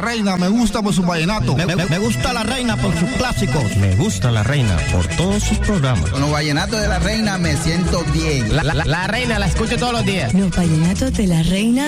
reina, me gusta por su vallenato. Me gusta la reina por sus clásicos. Me gusta la reina por todos sus programas. Con los vallenatos de la reina me siento bien. La reina la escucho todos los días. Los vallenatos de la reina